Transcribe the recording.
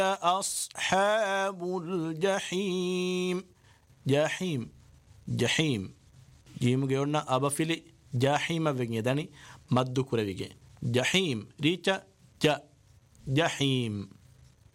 أصحاب الجحيم جحيم جحيم جيم جيورنا أبا فيلي جحيم وجداني مدو كره وجه جحيم ريچا جا جحيم